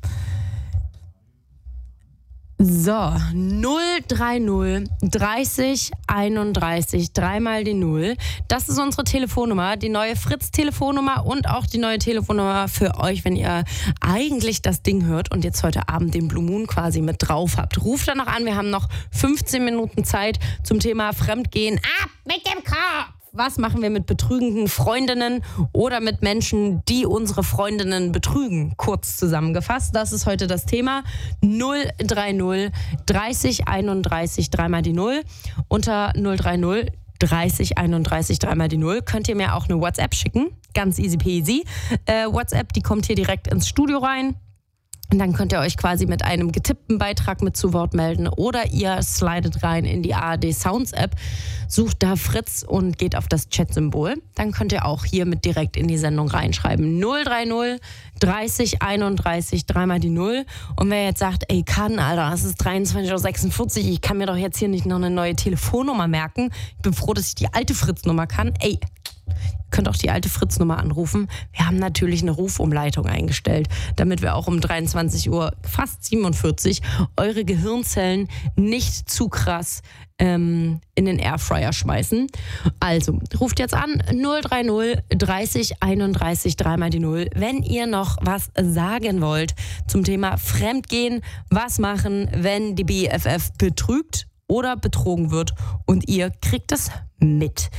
So, 030 30 31 3 die 0. Das ist unsere Telefonnummer, die neue Fritz-Telefonnummer und auch die neue Telefonnummer für euch, wenn ihr eigentlich das Ding hört und jetzt heute Abend den Blue Moon quasi mit drauf habt. Ruft dann noch an, wir haben noch 15 Minuten Zeit zum Thema Fremdgehen. Ab mit dem Kopf! Was machen wir mit betrügenden Freundinnen oder mit Menschen, die unsere Freundinnen betrügen? Kurz zusammengefasst, das ist heute das Thema. 030 30 31 3 die 0. Unter 030 30 31 3 die 0 könnt ihr mir auch eine WhatsApp schicken. Ganz easy peasy. WhatsApp, die kommt hier direkt ins Studio rein. Und dann könnt ihr euch quasi mit einem getippten Beitrag mit zu Wort melden oder ihr slidet rein in die ARD Sounds App, sucht da Fritz und geht auf das Chat-Symbol. Dann könnt ihr auch hier mit direkt in die Sendung reinschreiben. 030 30 31 3 die 0. Und wer jetzt sagt, ey, Alter, es ist 23:46 Uhr, ich kann mir doch jetzt hier nicht noch eine neue Telefonnummer merken. Ich bin froh, dass ich die alte Fritz-Nummer kann. Ey, ihr könnt auch die alte Fritz-Nummer anrufen. Wir haben natürlich eine Rufumleitung eingestellt, damit wir auch um 23 Uhr, fast 47, eure Gehirnzellen nicht zu krass in den Airfryer schmeißen. Also, ruft jetzt an 030 30 31 3 die 0, wenn ihr noch was sagen wollt zum Thema Fremdgehen. Was machen, wenn die BFF betrügt oder betrogen wird und ihr kriegt es mit.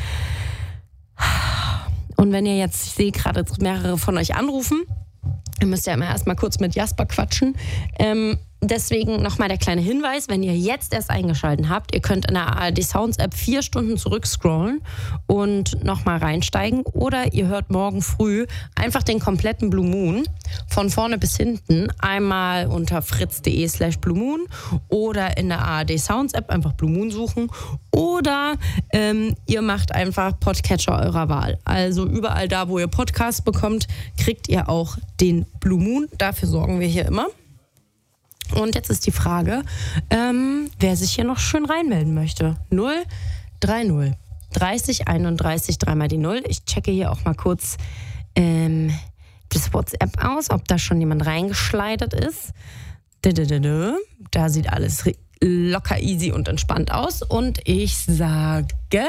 Und wenn ihr jetzt, ich sehe gerade mehrere von euch anrufen, ihr müsst ja immer erstmal kurz mit Jasper quatschen. Deswegen nochmal der kleine Hinweis, wenn ihr jetzt erst eingeschaltet habt, ihr könnt in der ARD Sounds App 4 Stunden zurückscrollen und nochmal reinsteigen oder ihr hört morgen früh einfach den kompletten Blue Moon von vorne bis hinten einmal unter fritz.de/Blue Moon oder in der ARD Sounds App einfach Blue Moon suchen oder ihr macht einfach Podcatcher eurer Wahl. Also überall da, wo ihr Podcasts bekommt, kriegt ihr auch den Blue Moon. Dafür sorgen wir hier immer. Und jetzt ist die Frage, wer sich hier noch schön reinmelden möchte. 030 30 31 3 die 0. Ich checke hier auch mal kurz das WhatsApp aus, ob da schon jemand reingeschleidet ist. Da sieht alles locker easy und entspannt aus. Und ich sage,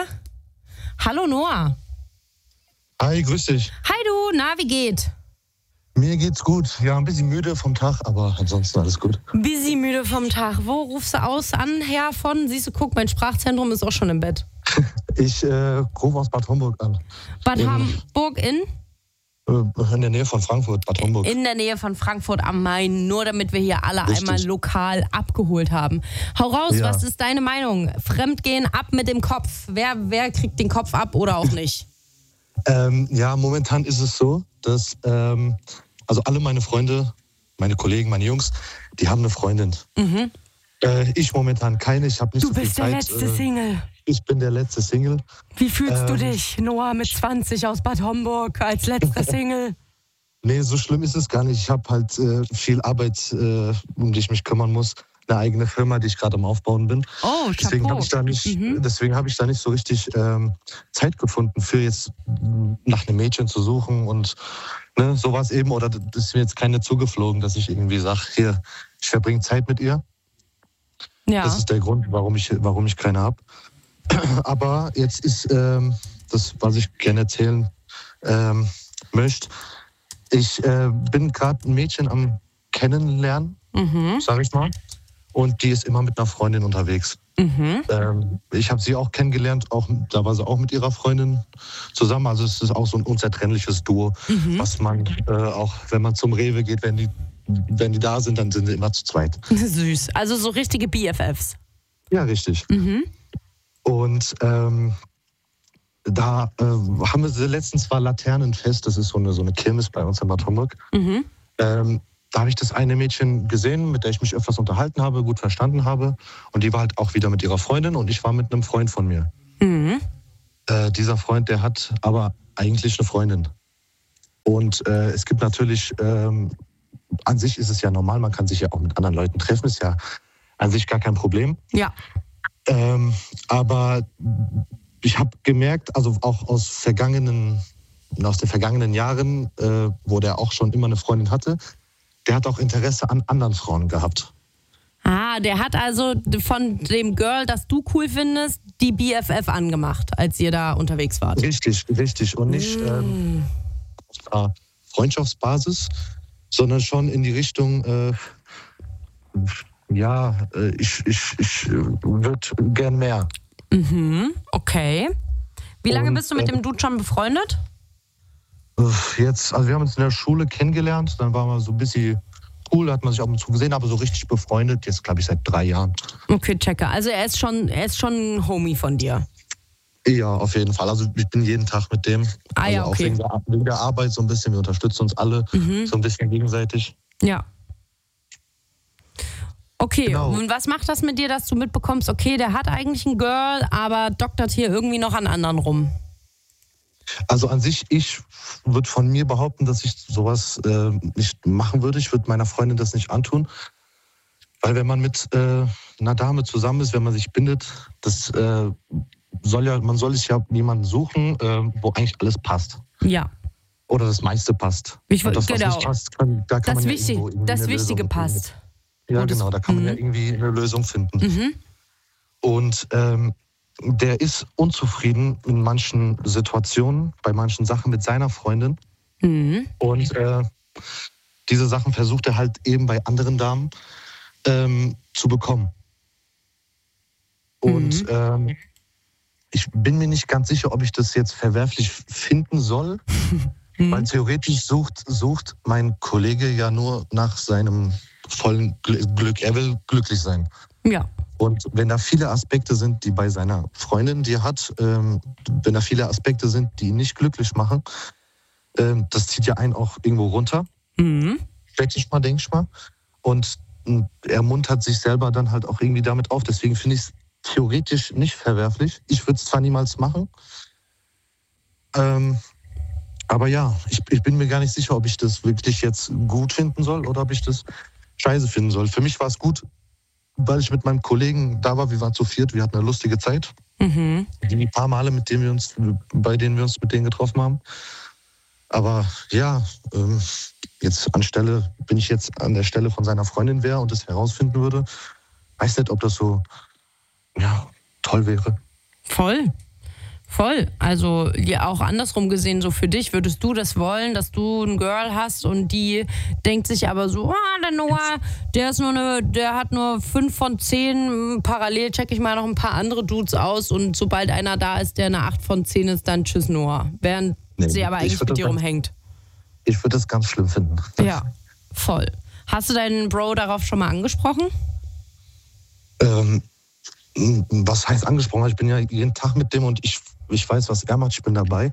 hallo Noah. Hi, grüß dich. Hi du, na, wie geht? Mir geht's gut. Ja, ein bisschen müde vom Tag, aber ansonsten alles gut. Busy müde vom Tag. Wo rufst du an, Herr von? Siehst du, guck, mein Sprachzentrum ist auch schon im Bett. Ich rufe aus Bad Homburg an. Bad Homburg in der Nähe von Frankfurt, Bad Homburg. In der Nähe von Frankfurt am Main, nur damit wir hier alle Richtig. Einmal lokal abgeholt haben. Hau raus, Ja. Was ist deine Meinung? Fremdgehen, ab mit dem Kopf. Wer kriegt den Kopf ab oder auch nicht? Ja, momentan ist es so, dass also alle meine Freunde, meine Kollegen, meine Jungs, die haben eine Freundin. Mhm. Ich momentan keine, ich habe nicht so viel Zeit. Du bist der letzte Single. Ich bin der letzte Single. Wie fühlst du dich, Noah mit 20 aus Bad Homburg als letzter Single? Nee, so schlimm ist es gar nicht. Ich habe halt viel Arbeit, um die ich mich kümmern muss. Eine eigene Firma, die ich gerade am Aufbauen bin. Oh, deswegen habe ich da nicht so richtig Zeit gefunden, für jetzt nach einem Mädchen zu suchen und sowas eben. Oder das ist mir jetzt keine zugeflogen, dass ich irgendwie sage, hier, ich verbringe Zeit mit ihr. Ja. Das ist der Grund, warum ich keine habe. Aber jetzt ist das, was ich gerne erzählen möchte. Ich bin gerade ein Mädchen am Kennenlernen, sage ich mal. Und die ist immer mit einer Freundin unterwegs. Ich habe sie auch kennengelernt, da war sie auch mit ihrer Freundin zusammen. Also es ist auch so ein unzertrennliches Duo, was man auch, wenn man zum Rewe geht, wenn die da sind, dann sind sie immer zu zweit. Süß. Also so richtige BFFs. Ja, richtig. Und da haben wir letztens war Laternenfest, das ist so eine Kirmes bei uns in Bad Homburg. Da habe ich das eine Mädchen gesehen, mit der ich mich öfters unterhalten habe, gut verstanden habe. Und die war halt auch wieder mit ihrer Freundin und ich war mit einem Freund von mir. Dieser Freund, der hat aber eigentlich eine Freundin. Und es gibt natürlich, an sich ist es ja normal, man kann sich ja auch mit anderen Leuten treffen, ist ja an sich gar kein Problem. Ja. Aber ich habe gemerkt, also auch aus den vergangenen Jahren, wo der auch schon immer eine Freundin hatte, der hat auch Interesse an anderen Frauen gehabt. Ah, der hat also von dem Girl, das du cool findest, die BFF angemacht, als ihr da unterwegs wart. Richtig. Und nicht auf einer Freundschaftsbasis, sondern schon in die Richtung, ich würde gern mehr. Okay. Wie lange bist du mit dem Dude schon befreundet? Also wir haben uns in der Schule kennengelernt, dann waren wir so ein bisschen cool, hat man sich ab und zu gesehen, aber so richtig befreundet, jetzt glaube ich seit 3 Jahren. Okay, checke. Also er ist schon ein Homie von dir. Ja, auf jeden Fall. Also ich bin jeden Tag mit dem. Ja, okay. Auch wegen der Arbeit so ein bisschen, wir unterstützen uns alle so ein bisschen gegenseitig. Ja. Okay, Genau. Und was macht das mit dir, dass du mitbekommst, okay, der hat eigentlich ein Girl, aber doktert hier irgendwie noch an anderen rum? Also an sich, ich würde von mir behaupten, dass ich sowas nicht machen würde. Ich würde meiner Freundin das nicht antun. Weil wenn man mit einer Dame zusammen ist, wenn man sich bindet, man soll sich ja jemanden suchen, wo eigentlich alles passt. Ja. Oder das meiste passt. Und das, was nicht passt, da kann man ja irgendwo das eine Wichtige Lösung passt. finden. Ja, genau, da kann man ja irgendwie eine Lösung finden. Und der ist unzufrieden in manchen Situationen, bei manchen Sachen mit seiner Freundin. Und diese Sachen versucht er halt eben bei anderen Damen zu bekommen. Und ich bin mir nicht ganz sicher, ob ich das jetzt verwerflich finden soll, weil theoretisch sucht mein Kollege ja nur nach seinem vollen Glück. Er will glücklich sein. Ja. Und wenn da viele Aspekte sind, die bei seiner Freundin, die er hat, wenn da viele Aspekte sind, die ihn nicht glücklich machen, das zieht ja einen auch irgendwo runter. Denke ich mal. Und er muntert sich selber dann halt auch irgendwie damit auf. Deswegen finde ich es theoretisch nicht verwerflich. Ich würde es zwar niemals machen, aber ja, ich bin mir gar nicht sicher, ob ich das wirklich jetzt gut finden soll oder ob ich das scheiße finden soll. Für mich war es gut, weil ich mit meinem Kollegen da war. Wir waren zu viert, wir hatten eine lustige Zeit. Die paar Male, bei denen wir uns mit denen getroffen haben. Aber ja, bin ich jetzt an der Stelle von seiner Freundin wäre und es herausfinden würde, weiß nicht, ob das so toll wäre. Voll. Also ja, auch andersrum gesehen, so für dich, würdest du das wollen, dass du ein Girl hast und die denkt sich aber so, der Noah, der hat nur 5 von 10, parallel checke ich mal noch ein paar andere Dudes aus und sobald einer da ist, der eine 8 von 10 ist, dann tschüss Noah. Während sie aber eigentlich mit dir rumhängt. Ich würde das ganz schlimm finden. Ja, voll. Hast du deinen Bro darauf schon mal angesprochen? Was heißt angesprochen? Ich bin ja jeden Tag mit dem und ich weiß, was er macht, ich bin dabei.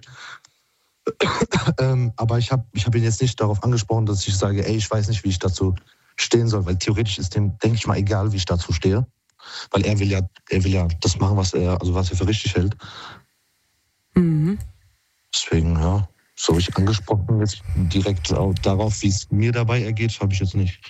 Aber ich hab ihn jetzt nicht darauf angesprochen, dass ich sage, ich weiß nicht, wie ich dazu stehen soll, weil theoretisch ist dem, denke ich mal, egal, wie ich dazu stehe. Weil er will ja das machen, was er für richtig hält. Deswegen, so habe ich angesprochen, jetzt direkt darauf, wie es mir dabei ergeht, habe ich jetzt nicht.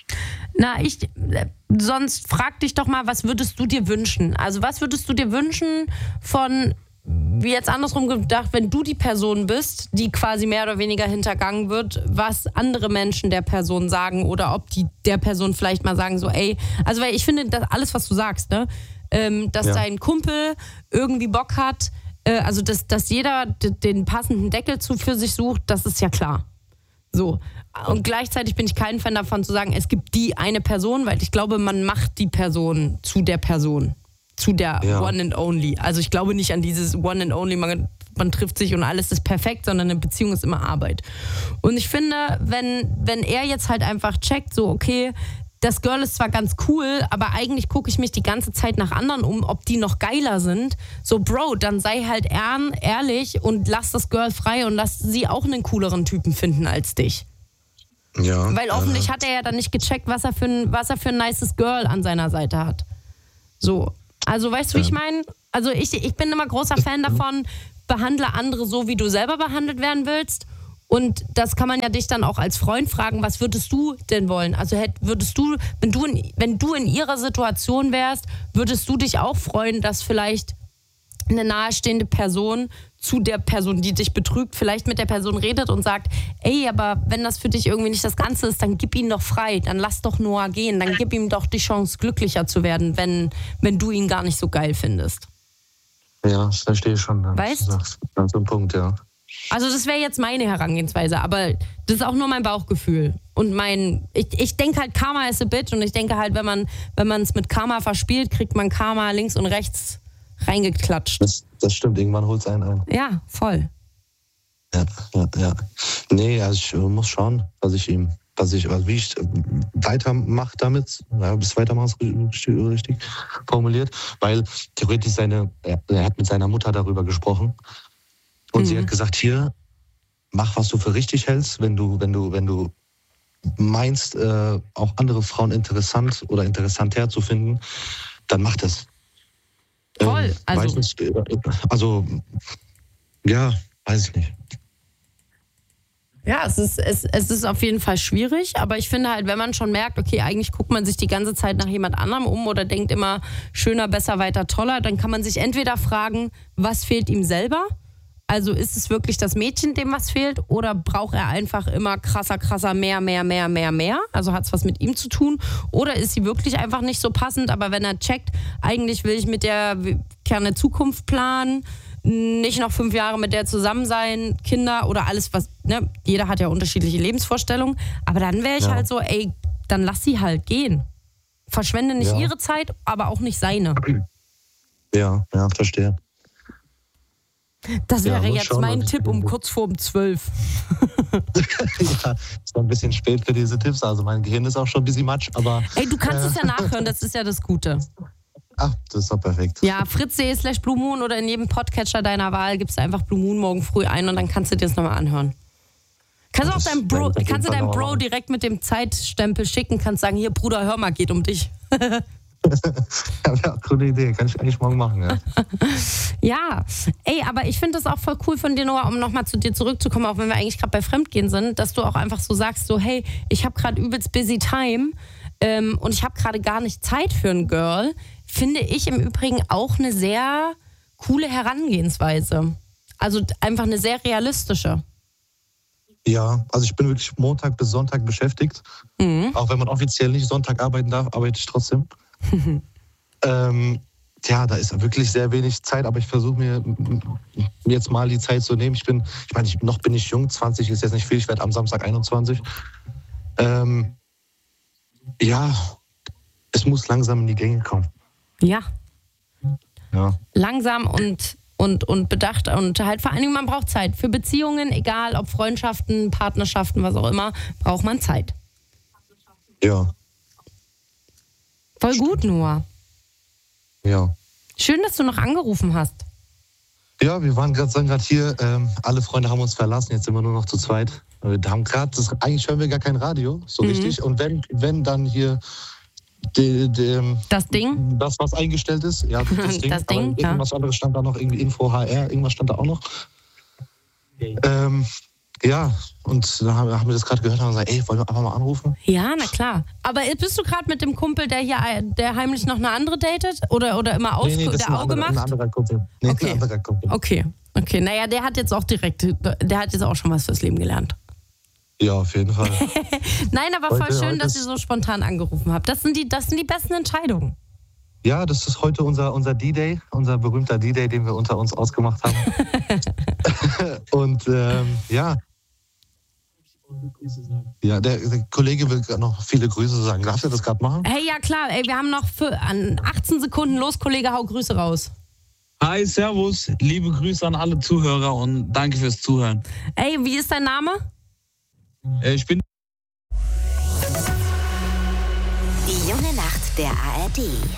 Sonst frag dich doch mal, was würdest du dir wünschen? Also was würdest du dir wünschen von wie jetzt andersrum gedacht, wenn du die Person bist, die quasi mehr oder weniger hintergangen wird, was andere Menschen der Person sagen oder ob die der Person vielleicht mal sagen so, ey, also weil ich finde, das alles, was du sagst, ne, dass dein Kumpel irgendwie Bock hat, also dass jeder den passenden Deckel für sich sucht, das ist ja klar. So. Und gleichzeitig bin ich kein Fan davon zu sagen, es gibt die eine Person, weil ich glaube, man macht die Person zu der Person. Zu der One and Only. Also ich glaube nicht an dieses One and Only, man trifft sich und alles ist perfekt, sondern eine Beziehung ist immer Arbeit. Und ich finde, wenn er jetzt halt einfach checkt, so okay, das Girl ist zwar ganz cool, aber eigentlich gucke ich mich die ganze Zeit nach anderen um, ob die noch geiler sind. So Bro, dann sei halt ehrlich und lass das Girl frei und lass sie auch einen cooleren Typen finden als dich. Ja. Weil offensichtlich hat er ja dann nicht gecheckt, was er für ein nices Girl an seiner Seite hat. So. Also weißt du, wie ich meine? Also ich bin immer großer Fan davon, behandle andere so, wie du selber behandelt werden willst. Und das kann man ja dich dann auch als Freund fragen, was würdest du denn wollen? Also würdest du, wenn du in ihrer Situation wärst, würdest du dich auch freuen, dass vielleicht eine nahestehende Person zu der Person, die dich betrügt, vielleicht mit der Person redet und sagt, ey, aber wenn das für dich irgendwie nicht das Ganze ist, dann gib ihn doch frei, dann lass doch Noah gehen, dann gib ihm doch die Chance, glücklicher zu werden, wenn du ihn gar nicht so geil findest. Ja, das verstehe ich schon. Weißt du? Ganz im Punkt, ja. Also das wäre jetzt meine Herangehensweise, aber das ist auch nur mein Bauchgefühl. Und ich denke halt, Karma ist a bitch und ich denke halt, wenn man es mit Karma verspielt, kriegt man Karma links und rechts reingeklatscht. Das stimmt, irgendwann holt es einen ein. Ja, voll. Ja. Nee, also ich muss schauen, wie ich weitermache damit. Ja, bis weitermachen ist richtig formuliert. Weil theoretisch er hat mit seiner Mutter darüber gesprochen. Und sie hat gesagt, hier, mach, was du für richtig hältst, wenn du meinst, auch andere Frauen interessant oder interessanter zu finden, dann mach das. Voll. Weiß ich nicht. Ja, es ist auf jeden Fall schwierig, aber ich finde halt, wenn man schon merkt, okay, eigentlich guckt man sich die ganze Zeit nach jemand anderem um oder denkt immer schöner, besser, weiter, toller, dann kann man sich entweder fragen, was fehlt ihm selber? Also ist es wirklich das Mädchen, dem was fehlt, oder braucht er einfach immer krasser, mehr? Also hat es was mit ihm zu tun? Oder ist sie wirklich einfach nicht so passend, aber wenn er checkt, eigentlich will ich mit der gerne eine Zukunft planen, nicht noch 5 Jahre mit der zusammen sein, Kinder oder alles, was, ne? Jeder hat ja unterschiedliche Lebensvorstellungen, aber dann wäre ich halt so, ey, dann lass sie halt gehen. Verschwende nicht ihre Zeit, aber auch nicht seine. Ja, verstehe. Das wäre jetzt mein Tipp um kurz vor 12. Ja, ist noch ein bisschen spät für diese Tipps. Also mein Gehirn ist auch schon ein bisschen matsch, aber... Ey, du kannst es ja nachhören, das ist ja das Gute. Ach, das ist doch perfekt. Ja, fritz.de/Blue Moon oder in jedem Podcatcher deiner Wahl gibst du einfach Blue Moon morgen früh ein und dann kannst du dir das nochmal anhören. Kannst du deinem Bro direkt mit dem Zeitstempel schicken, kannst sagen, hier Bruder, hör mal, geht um dich. Ja, coole Idee, kann ich eigentlich morgen machen, ja. Ja, ey, aber ich finde das auch voll cool von dir, Noah, um nochmal zu dir zurückzukommen, auch wenn wir eigentlich gerade bei Fremdgehen sind, dass du auch einfach so sagst, so hey, ich habe gerade übelst busy time und ich habe gerade gar nicht Zeit für ein Girl, finde ich im Übrigen auch eine sehr coole Herangehensweise. Also einfach eine sehr realistische. Ja, also ich bin wirklich Montag bis Sonntag beschäftigt. Auch wenn man offiziell nicht Sonntag arbeiten darf, arbeite ich trotzdem. Da ist wirklich sehr wenig Zeit, aber ich versuche mir jetzt mal die Zeit zu nehmen. Noch bin ich jung, 20 ist jetzt nicht viel, ich werde am Samstag 21. Es muss langsam in die Gänge kommen. Ja. Ja. Langsam und bedacht und halt vor allen Dingen, man braucht Zeit. Für Beziehungen, egal ob Freundschaften, Partnerschaften, was auch immer, braucht man Zeit. Ja. Voll gut, Noah. Ja. Schön, dass du noch angerufen hast. Ja, wir waren gerade hier, alle Freunde haben uns verlassen, jetzt sind wir nur noch zu zweit. Wir haben eigentlich hören wir gar kein Radio, so richtig. Und wenn dann hier das Ding? Das, was eingestellt ist. Ja, das Ding. Das Ding, irgendwas anderes stand da noch, irgendwie Info HR, irgendwas stand da auch noch. Ja, und dann haben wir das gerade gehört und haben gesagt, ey, wollen wir einfach mal anrufen? Ja, na klar. Aber bist du gerade mit dem Kumpel, der heimlich noch eine andere datet? Oder immer der Auge macht? Ein anderer Kumpel. Nee, Okay. ein anderer Kumpel. Okay. Naja, der hat jetzt auch schon was fürs Leben gelernt. Ja, auf jeden Fall. Nein, aber voll schön, dass ihr so spontan angerufen habt. Das sind die besten Entscheidungen. Ja, das ist heute unser D-Day, unser berühmter D-Day, den wir unter uns ausgemacht haben. Und ja. Ja, der Kollege will noch viele Grüße sagen. Darf er das gerade machen? Hey, ja klar. Ey, wir haben noch an 18 Sekunden. Los, Kollege, hau Grüße raus. Hi, servus. Liebe Grüße an alle Zuhörer und danke fürs Zuhören. Ey, wie ist dein Name? Ich bin... Die junge Nacht der ARD.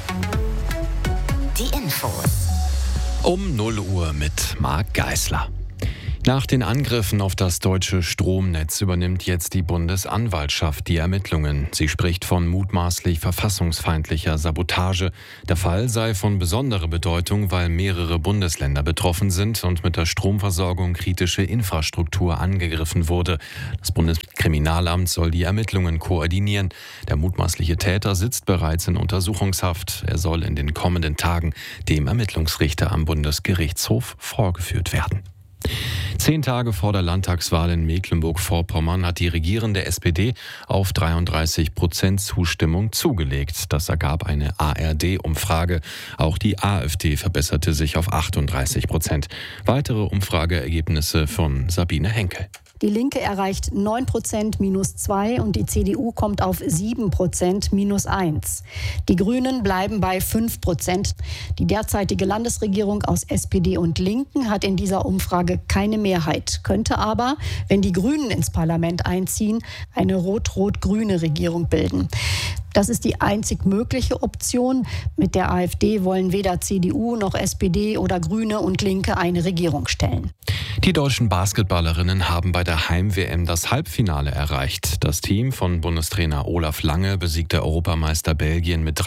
Die Infos. Um 0 Uhr mit Marc Geisler. Nach den Angriffen auf das deutsche Stromnetz übernimmt jetzt die Bundesanwaltschaft die Ermittlungen. Sie spricht von mutmaßlich verfassungsfeindlicher Sabotage. Der Fall sei von besonderer Bedeutung, weil mehrere Bundesländer betroffen sind und mit der Stromversorgung kritische Infrastruktur angegriffen wurde. Das Bundeskriminalamt soll die Ermittlungen koordinieren. Der mutmaßliche Täter sitzt bereits in Untersuchungshaft. Er soll in den kommenden Tagen dem Ermittlungsrichter am Bundesgerichtshof vorgeführt werden. 10 Tage vor der Landtagswahl in Mecklenburg-Vorpommern hat die regierende SPD auf 33% Zustimmung zugelegt. Das ergab eine ARD-Umfrage. Auch die AfD verbesserte sich auf 38%. Weitere Umfrageergebnisse von Sabine Henkel. Die Linke erreicht 9% -2 und die CDU kommt auf 7% -1. Die Grünen bleiben bei 5%. Die derzeitige Landesregierung aus SPD und Linken hat in dieser Umfrage keine Mehrheit, könnte aber, wenn die Grünen ins Parlament einziehen, eine rot-rot-grüne Regierung bilden. Das ist die einzig mögliche Option. Mit der AfD wollen weder CDU noch SPD oder Grüne und Linke eine Regierung stellen. Die deutschen Basketballerinnen haben bei der Heim-WM das Halbfinale erreicht. Das Team von Bundestrainer Olaf Lange besiegte Europameister Belgien mit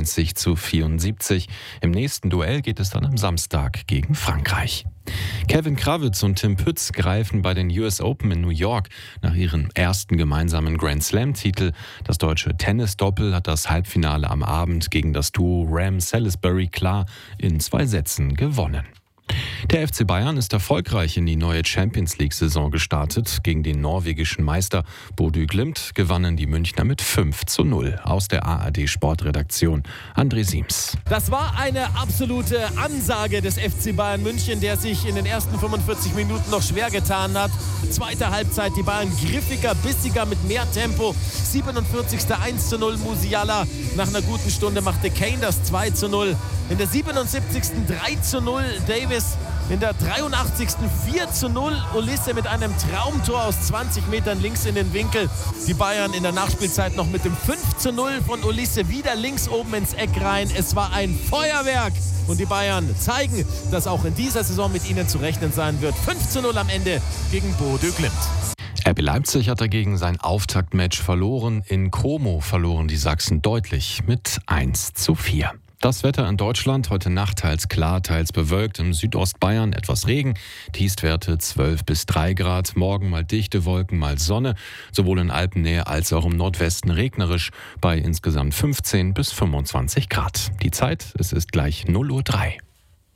93-74. Im nächsten Duell geht es dann am Samstag gegen Frankreich. Kevin Krawitz und Tim Pütz greifen bei den US Open in New York nach ihrem ersten gemeinsamen Grand Slam-Titel. Das deutsche Tennis-Doppel hat das Halbfinale am Abend gegen das Duo Ram-Salisbury klar in 2 Sätzen gewonnen. Der FC Bayern ist erfolgreich in die neue Champions-League-Saison gestartet. Gegen den norwegischen Meister Bodø Glimt gewannen die Münchner mit 5:0. Aus der ARD-Sportredaktion André Siems. Das war eine absolute Ansage des FC Bayern München, der sich in den ersten 45 Minuten noch schwer getan hat. Zweite Halbzeit, die Bayern griffiger, bissiger, mit mehr Tempo. 47. 1:0 Musiala. Nach einer guten Stunde machte Kane das 2:0. In der 77. 3:0 Davis. In der 83. 4:0 Olise mit einem Traumtor aus 20 Metern links in den Winkel. Die Bayern in der Nachspielzeit noch mit dem 5:0 von Olise wieder links oben ins Eck rein. Es war ein Feuerwerk. Und die Bayern zeigen, dass auch in dieser Saison mit ihnen zu rechnen sein wird. 5:0 am Ende gegen Bodø Glimt. RB Leipzig hat dagegen sein Auftaktmatch verloren. In Como verloren die Sachsen deutlich mit 1:4. Das Wetter in Deutschland heute Nacht teils klar, teils bewölkt. Im Südostbayern etwas Regen, Tiefstwerte 12 bis 3 Grad. Morgen mal dichte Wolken, mal Sonne. Sowohl in Alpennähe als auch im Nordwesten regnerisch bei insgesamt 15 bis 25 Grad. Die Zeit, es ist gleich 0:03 Uhr.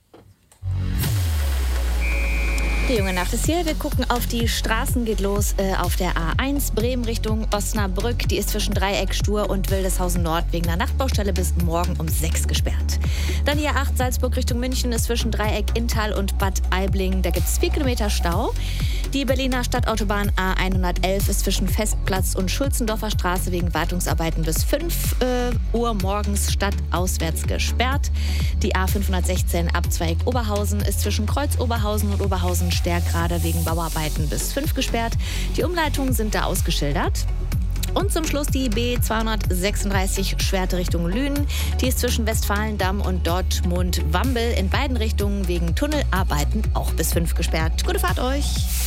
Die junge Nacht ist hier. Wir gucken auf die Straßen. Geht los auf der A1 Bremen Richtung Osnabrück. Die ist zwischen Dreieck, Stur und Wildeshausen Nord wegen einer Nachtbaustelle bis morgen um 6 gesperrt. Dann die A8 Salzburg Richtung München ist zwischen Dreieck, Inntal und Bad Aibling. Da gibt es 4 Kilometer Stau. Die Berliner Stadtautobahn A111 ist zwischen Festplatz und Schulzendorfer Straße wegen Wartungsarbeiten bis 5 Uhr morgens stadtauswärts gesperrt. Die A516 Abzweig Oberhausen ist zwischen Kreuz Oberhausen und Oberhausen Stärkrade wegen Bauarbeiten bis 5 gesperrt. Die Umleitungen sind da ausgeschildert. Und zum Schluss die B236 Schwerte Richtung Lünen. Die ist zwischen Westfalendamm und Dortmund-Wambel in beiden Richtungen wegen Tunnelarbeiten auch bis 5 gesperrt. Gute Fahrt euch!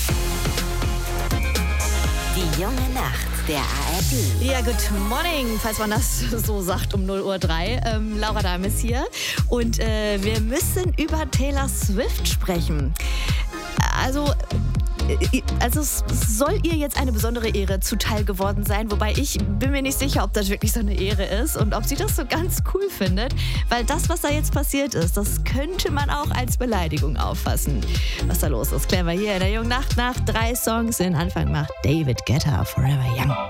Die junge Nacht der ARD. Ja, good morning, falls man das so sagt, um 0:03 Uhr. Laura Dahm ist hier und wir müssen über Taylor Swift sprechen. Also, Also es soll ihr jetzt eine besondere Ehre zuteil geworden sein, wobei ich bin mir nicht sicher, ob das wirklich so eine Ehre ist und ob sie das so ganz cool findet, weil das, was da jetzt passiert ist, das könnte man auch als Beleidigung auffassen. Was da los ist, klären wir hier in der Jungen Nacht nach 3 Songs. Den Anfang macht David Guetta, Forever Young.